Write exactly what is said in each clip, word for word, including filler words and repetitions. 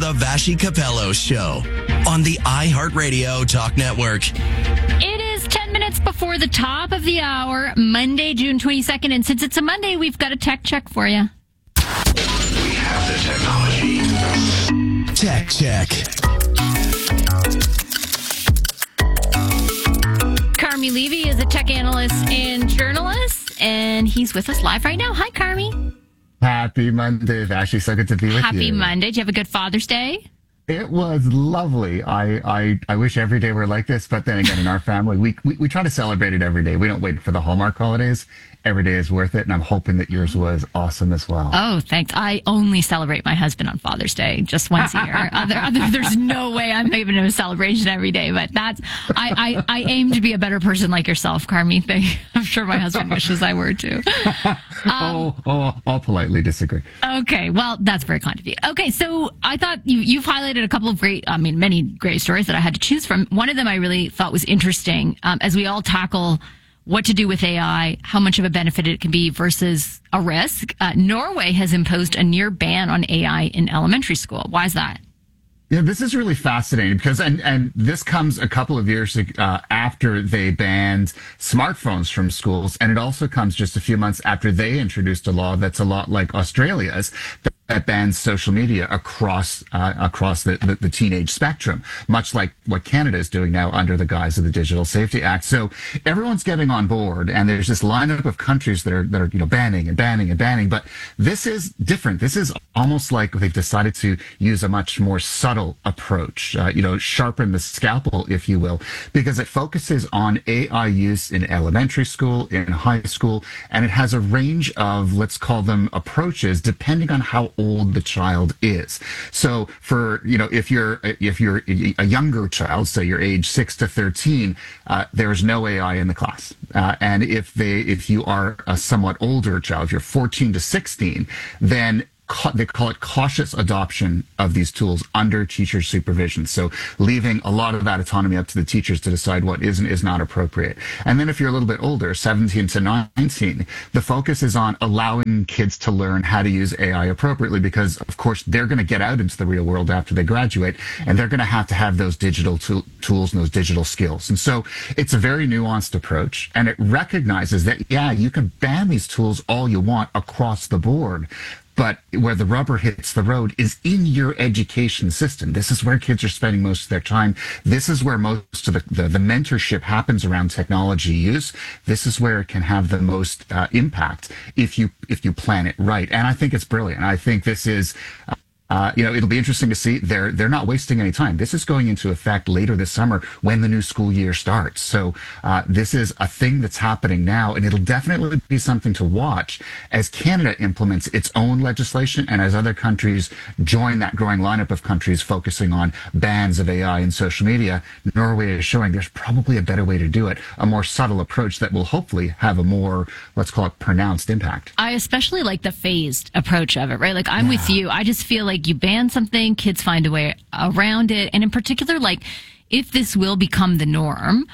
the Vashi Capello Show on the iHeartRadio Talk Network. It is ten minutes before the top of the hour, Monday, June twenty-second. And since it's a Monday, we've got a tech check for you. We have the technology. Tech check. Carmi Levy is a tech analyst and journalist, and he's with us live right now. Hi, Carmi. Happy Monday, Vashi. So good to be with Happy you. Happy Monday. Did you have a good Father's Day? It was lovely. I, I, I wish every day were like this, but then again, in our family, we, we, we try to celebrate it every day. We don't wait for the Hallmark holidays. Every day is worth it, and I'm hoping that yours was awesome as well. Oh, thanks. I only celebrate my husband on Father's Day just once a year. other, other, there's no way I'm giving him a celebration every day, but that's, I, I, I aim to be a better person like yourself, Carmi. I'm sure my husband wishes I were too. Um, oh, oh, I'll politely disagree. Okay, well, that's very kind of you. Okay, so I thought you, you've highlighted a couple of great, I mean, many great stories that I had to choose from. One of them I really thought was interesting, um, as we all tackle what to do with A I, how much of a benefit it can be versus a risk. Uh, Norway has imposed a near ban on A I in elementary school. Why is that? Yeah, this is really fascinating because, and, and this comes a couple of years uh, after they banned smartphones from schools. And it also comes just a few months after they introduced a law that's a lot like Australia's that bans social media across uh, across the, the, the teenage spectrum, much like what Canada is doing now under the guise of the Digital Safety Act. So everyone's getting on board, and there's this lineup of countries that are that are you know banning and banning and banning. But this is different. This is almost like they've decided to use a much more subtle approach, uh, you know, sharpen the scalpel, if you will, because it focuses on A I use in elementary school, in high school, and it has a range of, let's call them approaches, depending on how old the child is. So for, you know, if you're, if you're a younger child, say you're age six to thirteen, uh, there's no A I in the class. Uh, and if they, if you are a somewhat older child, if you're fourteen to sixteen, then they call it cautious adoption of these tools under teacher supervision. So leaving a lot of that autonomy up to the teachers to decide what is and is not appropriate. And then if you're a little bit older, seventeen to nineteen, the focus is on allowing kids to learn how to use A I appropriately because, of course, they're going to get out into the real world after they graduate, and they're going to have to have those digital to- tools and those digital skills. And so it's a very nuanced approach, and it recognizes that, yeah, you can ban these tools all you want across the board, but where the rubber hits the road is in your education system. This is where kids are spending most of their time. This is where most of the, the, the mentorship happens around technology use. This is where it can have the most uh, impact if you if you plan it right. And I think it's brilliant. I think this is... Uh, Uh, you know, it'll be interesting to see. They're they're not wasting any time. This is going into effect later this summer when the new school year starts. So uh, this is a thing that's happening now, and it'll definitely be something to watch as Canada implements its own legislation and as other countries join that growing lineup of countries focusing on bans of A I and social media. Norway is showing there's probably a better way to do it, a more subtle approach that will hopefully have a more, let's call it, pronounced impact. I especially like the phased approach of it, right? Like, I'm yeah. with you. I just feel like you ban something, kids find a way around it. And in particular, like, if this will become the norm,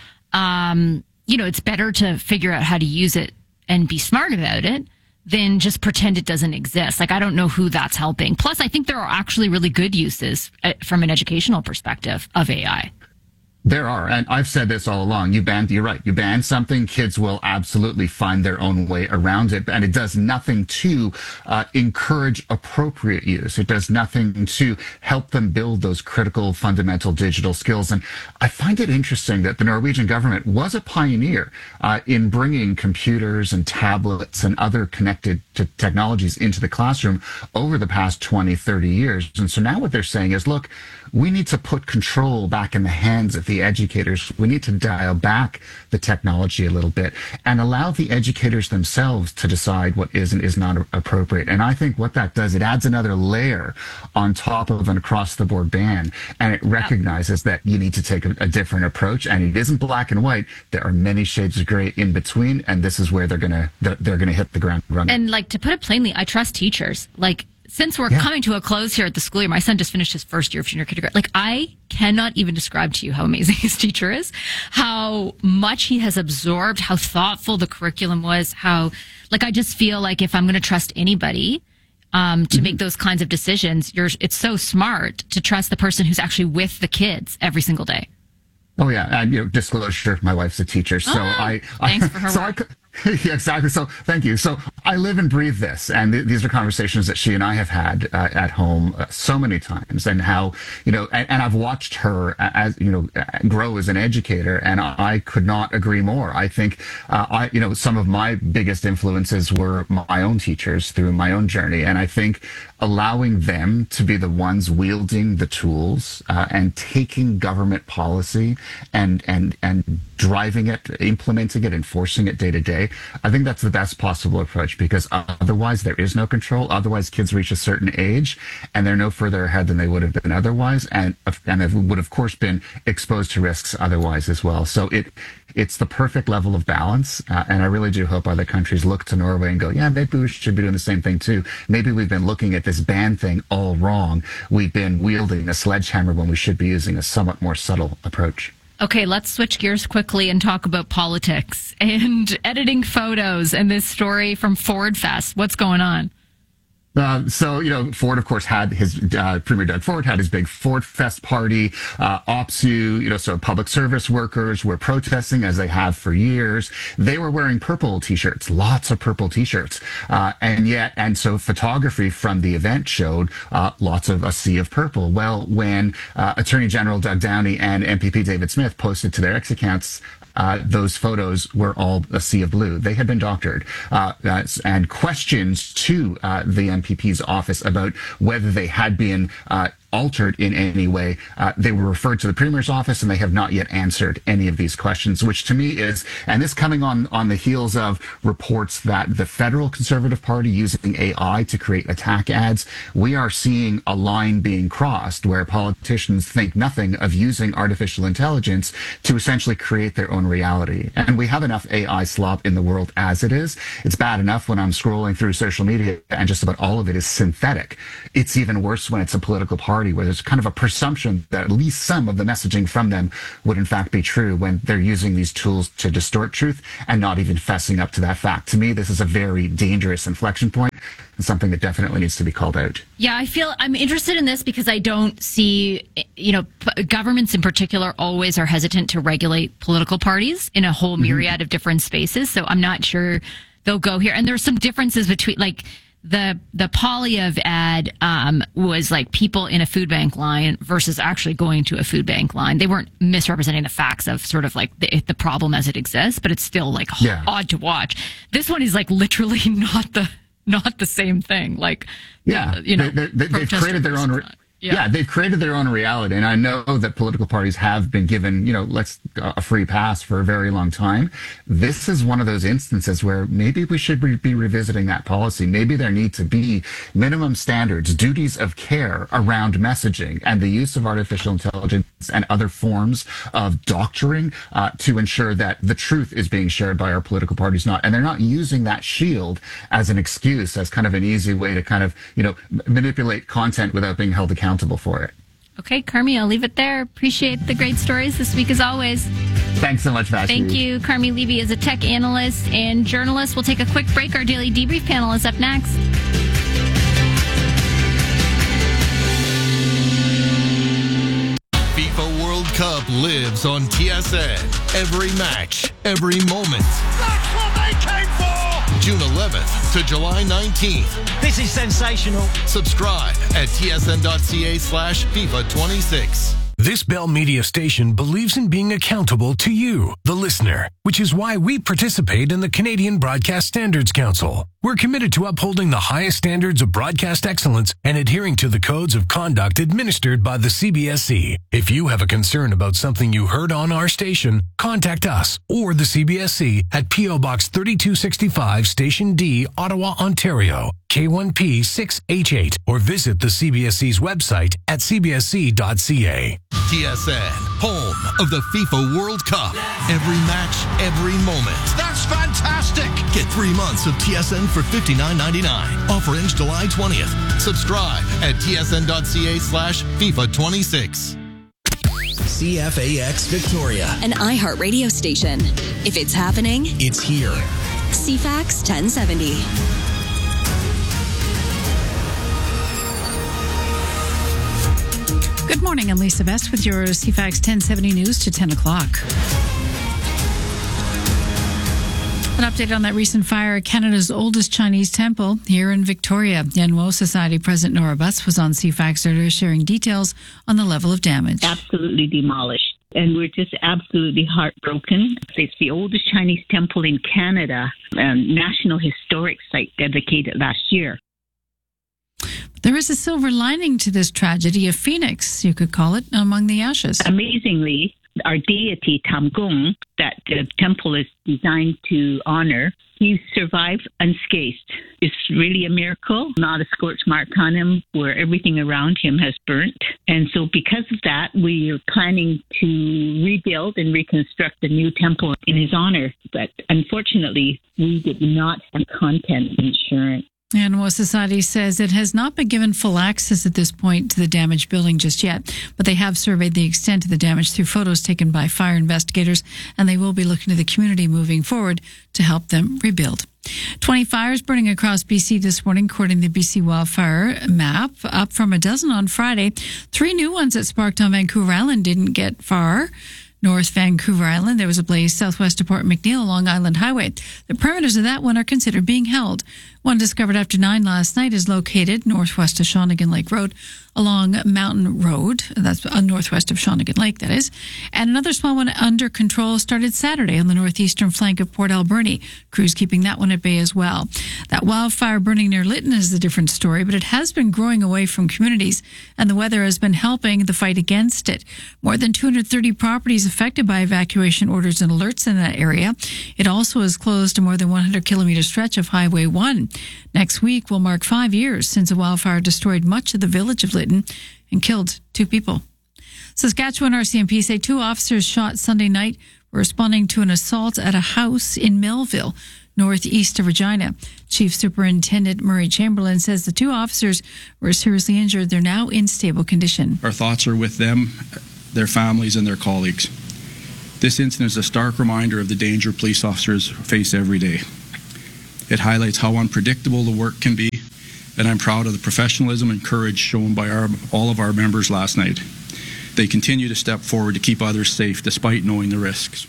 um, you know, it's better to figure out how to use it and be smart about it than just pretend it doesn't exist. Like, I don't know who that's helping. Plus, I think there are actually really good uses uh, from an educational perspective of A I. There are, and I've said this all along. You ban, you're right. You ban something, kids will absolutely find their own way around it, and it does nothing to uh, encourage appropriate use. It does nothing to help them build those critical, fundamental digital skills. And I find it interesting that the Norwegian government was a pioneer uh, in bringing computers and tablets and other connected to technologies into the classroom over the past twenty, thirty years. And so now what they're saying is, look, we need to put control back in the hands of the educators. We need to dial back the technology a little bit and allow the educators themselves to decide what is and is not appropriate. And I think what that does, it adds another layer on top of an across-the-board ban, and it recognizes that you need to take a, a different approach, and it isn't black and white. There are many shades of gray in between, and this is where they're gonna they're, they're gonna hit the ground running. And like, to put it plainly, I trust teachers. Like, since we're yeah. coming to a close here at the school year, my son just finished his first year of junior kindergarten. Like, I cannot even describe to you how amazing his teacher is, how much he has absorbed, how thoughtful the curriculum was, how, like, I just feel like if I'm going to trust anybody, um, to mm-hmm. make those kinds of decisions. You're, it's so smart to trust the person who's actually with the kids every single day. Oh yeah, and you know, disclosure, my wife's a teacher, so oh, I, thanks I for her so work. I, yeah, exactly. So thank you. So I live and breathe this, and th- these are conversations that she and I have had uh, at home uh, so many times, and how, you know, and, and I've watched her as, you know, grow as an educator, and I, I could not agree more. I think, uh, I, you know, some of my biggest influences were my own teachers through my own journey, and I think allowing them to be the ones wielding the tools uh, and taking government policy and and and driving it, implementing it, enforcing it day to day, I think that's the best possible approach, because otherwise there is no control. Otherwise, kids reach a certain age and they're no further ahead than they would have been otherwise, and and they would of course been exposed to risks otherwise as well. So it it's the perfect level of balance, uh, and I really do hope other countries look to Norway and go, yeah, maybe we should be doing the same thing too. Maybe we've been looking at this ban thing all wrong. We've been wielding a sledgehammer when we should be using a somewhat more subtle approach. Okay, let's switch gears quickly and talk about politics and editing photos and this story from Ford Fest. What's going on? Uh, so, you know, Ford, of course, had his, uh, Premier Doug Ford had his big Ford Fest party. Uh, OPSEU, you know, so public service workers were protesting, as they have for years. They were wearing purple T-shirts, lots of purple T-shirts. Uh, and yet, and so photography from the event showed uh, lots of a sea of purple. Well, when uh, Attorney General Doug Downey and M P P David Smith posted to their X accounts, Uh, those photos were all a sea of blue. They had been doctored. Uh, and questions to uh, the M P P's office about whether they had been uh, altered in any way, uh, they were referred to the Premier's office, and they have not yet answered any of these questions, which to me is, and this coming on, on the heels of reports that the federal Conservative Party using A I to create attack ads. We are seeing a line being crossed where politicians think nothing of using artificial intelligence to essentially create their own reality. And we have enough A I slop in the world as it is. It's bad enough when I'm scrolling through social media and just about all of it is synthetic. It's even worse when it's a political party where there's kind of a presumption that at least some of the messaging from them would in fact be true when they're using these tools to distort truth and not even fessing up to that fact. To me, this is a very dangerous inflection point and something that definitely needs to be called out. Yeah, I feel I'm interested in this because I don't see, you know, p- governments in particular always are hesitant to regulate political parties in a whole myriad mm-hmm. of different spaces. So I'm not sure they'll go here. And there's some differences between, like, The the Polyev ad um, was like people in a food bank line versus actually going to a food bank line. They weren't misrepresenting the facts of sort of like the, the problem as it exists, but it's still like yeah. odd to watch. This one is like literally not the not the same thing. Like yeah, you know, they, they, they've created their own. Re- Yeah. yeah, they've created their own reality. And I know that political parties have been given, you know, let's a free pass for a very long time. This is one of those instances where maybe we should re- be revisiting that policy. Maybe there need to be minimum standards, duties of care around messaging and the use of artificial intelligence and other forms of doctoring uh, to ensure that the truth is being shared by our political parties, not, and they're not using that shield as an excuse, as kind of an easy way to kind of, you know, manipulate content without being held accountable for it. Okay, Carmi, I'll leave it there. Appreciate the great stories this week as always. Thanks so much, Vashti. Thank you. Carmi Levy is a tech analyst and journalist. We'll take a quick break. Our daily debrief panel is up next. FIFA World Cup lives on T S N. Every match, every moment. That's what they came for! June eleventh to July nineteenth. This is sensational. Subscribe at tsn.ca slash FIFA 26. This Bell Media station believes in being accountable to you, the listener, which is why we participate in the Canadian Broadcast Standards Council. We're committed to upholding the highest standards of broadcast excellence and adhering to the codes of conduct administered by the C B S C. If you have a concern about something you heard on our station, contact us or the C B S C at P O Box thirty-two sixty-five, Station D, Ottawa, Ontario, K one P six H eight, or visit the C B S C's website at c b s c dot c a. T S N, home of the FIFA World Cup. Every match, every moment. That's fantastic! Get three months of T S N for fifty-nine ninety-nine. Offer ends July twentieth. Subscribe at tsn.ca slash FIFA 26. C F A X Victoria, an iHeart radio station. If it's happening, it's here. C FAX ten seventy. Good morning, I'm Lisa Best with your C FAX ten seventy news to ten o'clock. An update on that recent fire at Canada's oldest Chinese temple here in Victoria. Yan Wo Society President Nora Butts was on C FAX earlier sharing details on the level of damage. Absolutely demolished. And we're just absolutely heartbroken. It's the oldest Chinese temple in Canada, a National Historic Site dedicated last year. There is a silver lining to this tragedy, a phoenix, you could call it, among the ashes. Amazingly, our deity, Tam Gong, that the temple is designed to honor, he survived unscathed. It's really a miracle, not a scorch mark on him where everything around him has burnt. And so because of that, we are planning to rebuild and reconstruct a new temple in his honor. But unfortunately, we did not have content insurance. Yan Wo Society says it has not been given full access at this point to the damaged building just yet, but they have surveyed the extent of the damage through photos taken by fire investigators, and they will be looking to the community moving forward to help them rebuild. twenty fires burning across B C this morning, according to the B C wildfire map, up from a dozen on Friday. Three new ones that sparked on Vancouver Island didn't get far. North Vancouver Island, there was a blaze southwest of Port McNeill along Island Highway. The perimeters of that one are considered being held. One discovered after nine last night is located northwest of Shawnigan Lake Road along Mountain Road. That's uh, northwest of Shawnigan Lake, that is. And another small one under control started Saturday on the northeastern flank of Port Alberni. Crews keeping that one at bay as well. That wildfire burning near Lytton is a different story, but it has been growing away from communities, and the weather has been helping the fight against it. More than two hundred thirty properties affected by evacuation orders and alerts in that area. It also has closed a more than one hundred kilometer stretch of Highway one. Next week will mark five years since a wildfire destroyed much of the village of Lytton and killed two people. Saskatchewan R C M P say two officers shot Sunday night were responding to an assault at a house in Melville, northeast of Regina. Chief Superintendent Murray Chamberlain says the two officers were seriously injured. They're now in stable condition. Our thoughts are with them, their families, and their colleagues. This incident is a stark reminder of the danger police officers face every day. It highlights how unpredictable the work can be, and I'm proud of the professionalism and courage shown by our, all of our members last night. They continue to step forward to keep others safe despite knowing the risks.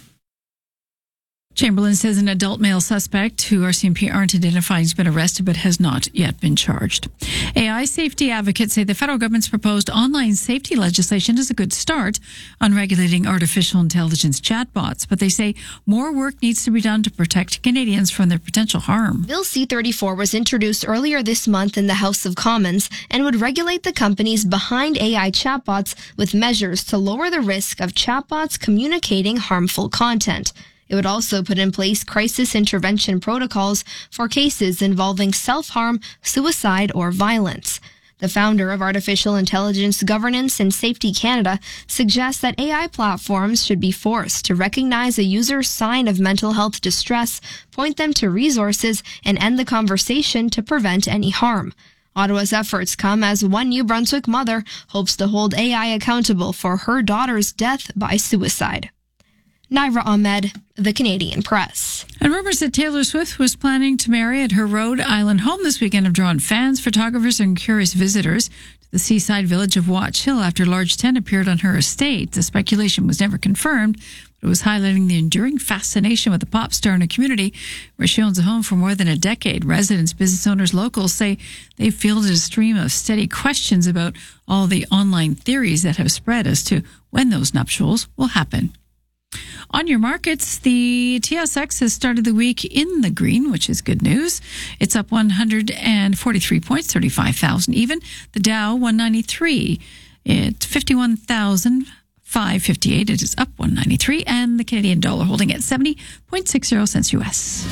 Chamberlain says an adult male suspect who R C M P aren't identifying has been arrested but has not yet been charged. A I safety advocates say the federal government's proposed online safety legislation is a good start on regulating artificial intelligence chatbots, but they say more work needs to be done to protect Canadians from their potential harm. Bill C thirty-four was introduced earlier this month in the House of Commons and would regulate the companies behind A I chatbots with measures to lower the risk of chatbots communicating harmful content. It would also put in place crisis intervention protocols for cases involving self-harm, suicide, or violence. The founder of Artificial Intelligence Governance and Safety Canada suggests that A I platforms should be forced to recognize a user's sign of mental health distress, point them to resources, and end the conversation to prevent any harm. Ottawa's efforts come as one New Brunswick mother hopes to hold A I accountable for her daughter's death by suicide. Naira Ahmed, The Canadian Press. And rumors that Taylor Swift was planning to marry at her Rhode Island home this weekend have drawn fans, photographers, and curious visitors to the seaside village of Watch Hill after a large tent appeared on her estate. The speculation was never confirmed, but it was highlighting the enduring fascination with the pop star in a community where she owns a home for more than a decade. Residents, business owners, locals say they've fielded a stream of steady questions about all the online theories that have spread as to when those nuptials will happen. On your markets, the T S X has started the week in the green, which is good news. It's up one hundred forty-three points, thirty-five thousand even. The Dow, one ninety-three. It's fifty-one thousand five hundred fifty-eight. It is up one ninety-three. And the Canadian dollar holding at seventy point six zero cents U S.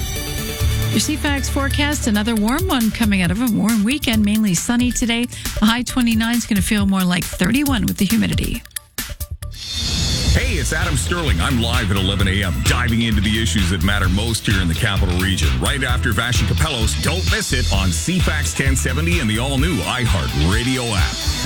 Your C FAX forecast, another warm one coming out of a warm weekend, mainly sunny today. A high twenty-nine is going to feel more like thirty-one with the humidity. Hey, it's Adam Sterling. I'm live at eleven a.m., diving into the issues that matter most here in the Capital Region. Right after Vash and Capellos, don't miss it on C FAX ten seventy and the all-new iHeart Radio app.